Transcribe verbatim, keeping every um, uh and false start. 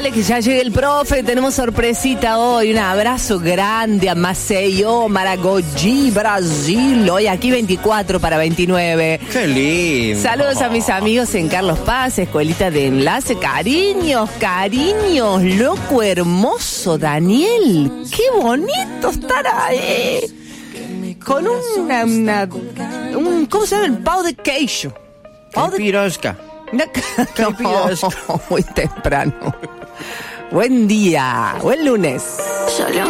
Dale que ya llegue el profe, tenemos sorpresita hoy. Un abrazo grande a Maceió, Maragogi, Brasil. Hoy aquí veinticuatro para veintinueve. ¡Qué lindo! Saludos a mis amigos en Carlos Paz, Escuelita de Enlace. Cariños, cariños, loco hermoso, Daniel. ¡Qué bonito estar ahí! Con una, una un, ¿cómo se llama? El pau de queijo. Pau de pirosca. No, no, muy temprano. Buen día, buen lunes. Solo